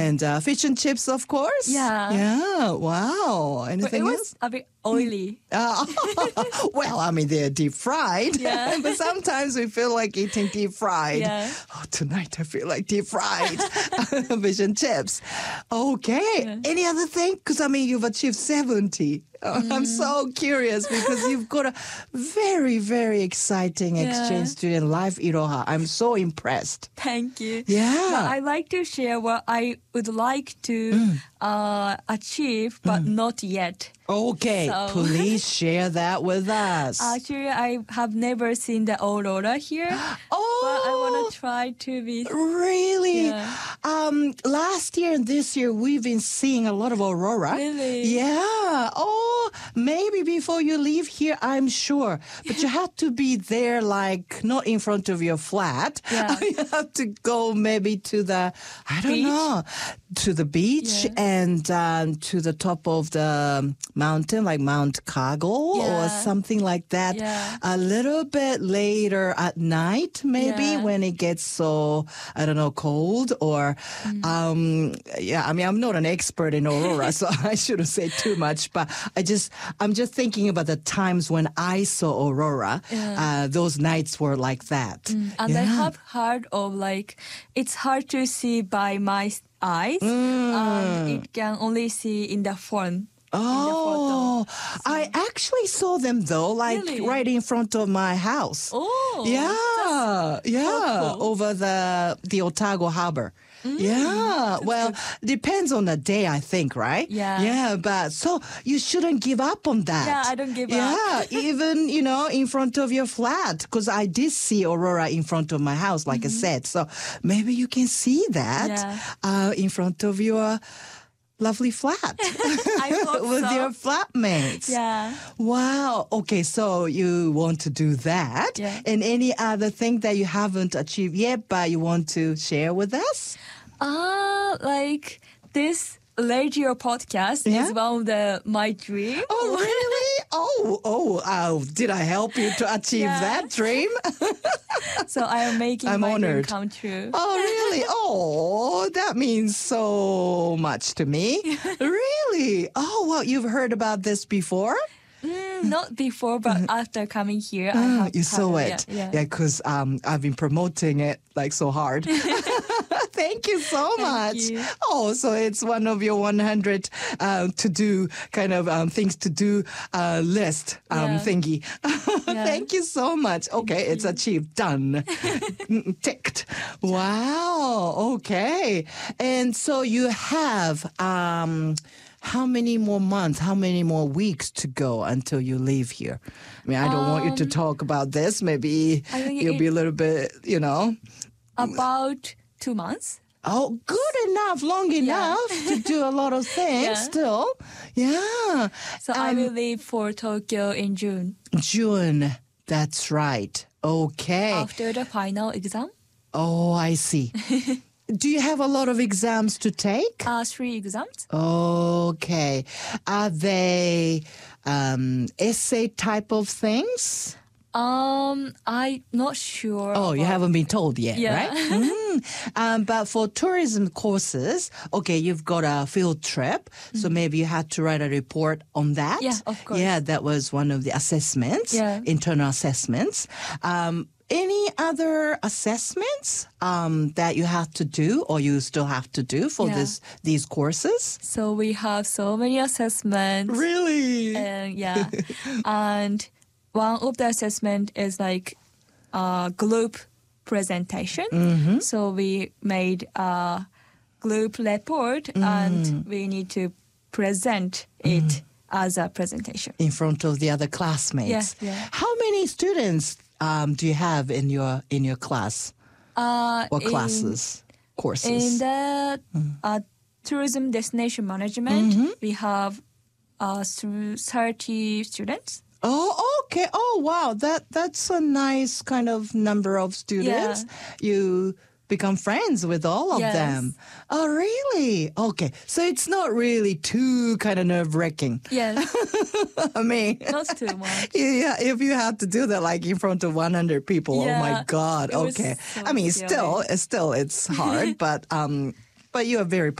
And fish and chips, of course. Yeah. Yeah. Wow. But Anything it else? was a bit oily. Well, I mean, they're deep fried. Yeah. But sometimes we feel like eating deep fried. Yeah. Oh, tonight I feel like deep fried fish and chips. Okay. Yeah. Any other thing? Because, I mean, you've achieved 70. I'm so curious because you've got a very, very exciting exchange student life, Iroha. I'm so impressed. Thank you. Yeah. But I like to share what I would like to achieve, but not yet. Okay, So- please share that with us. Actually, I have never seen the aurora here, Oh, but I want to try to be. really? Yeah. Last year and this year, we've been seeing a lot of aurora. Really? Yeah. Oh, maybe before you leave here, I'm sure. But you have to be there, like, not in front of your flat. Yeah. You have to go maybe to the, I don't Beach? know, to the beach and to the top of the mountain, like Mount Kago or Yeah. something like that. Yeah. A little bit later at night, maybe Yeah. when it gets so, I don't know, cold or, yeah, I mean, I'm not an expert in aurora, so I shouldn't say too much, but I'm just thinking about the times when I saw aurora. Those nights were like that. And I have heard of like it's hard to see by my eyes, and it can only see in the phone. Oh, I actually saw them though, like Really? right in front of my house. Oh, Yeah, helpful. over the Otago Harbor. Yeah, well, depends on the day, I think, right? Yeah. But so you shouldn't give up on that. Yeah, I don't give up. Yeah, even, in front of your flat, because I did see aurora in front of my house, like I said. So maybe you can see that in front of your lovely flat I hope with so. your flatmates. Yeah. Wow. Okay, so you want to do that. Yeah. And any other thing that you haven't achieved yet, but you want to share with us? Like this radio podcast Yeah? is one of my dream. Oh, really? Oh, did I help you to achieve Yeah. that dream? So I am making I'm my honored. dream come true. Oh, really? Oh, that means so much to me. Really? Oh, well, you've heard about this before? Not before, but after coming here, I have You saw heard it. Yeah. Yeah, because I've been promoting it like so hard. Thank you so much. you. Oh, so it's one of your 100 to do kind of things to do list thingy. Thank you so much. Okay, it's achieved. Done. Ticked. Wow. Okay. And so you have how many more months, how many more weeks to go until you leave here? I mean, I don't want you to talk about this. Maybe I think you'll be a little bit, About 2 months. Oh, good enough, long enough to do a lot of things Yeah. still. Yeah. So I will leave for Tokyo in June June. That's right. Okay. after the final exam. Oh, I see. Do you have a lot of exams to take? 3 exams. Okay. Are they essay type of things? I'm not sure. Oh, you haven't been told yet, Yeah. right? But for tourism courses, okay, you've got a field trip, so maybe you had to write a report on that. Yeah, of course. Yeah, that was one of the assessments, internal assessments. Any other assessments that you have to do or you still have to do for these courses? So we have so many assessments. Really? And and one of the assessment is like a group presentation. So we made a group report and we need to present it as a presentation. In front of the other classmates. Yeah. How many students do you have in your class? What classes? Courses? In the tourism destination management, we have 30 students. Oh, okay. Oh, wow. That's a nice kind of number of students. You become friends with all of them. Oh, really? Okay. So it's not really too kind of nerve-wracking. Yes. I mean, Not too much. yeah, if you have to do that like in front of 100 people, oh my Yeah, God. it was Okay. so I mean, scary. still it's hard, but you are very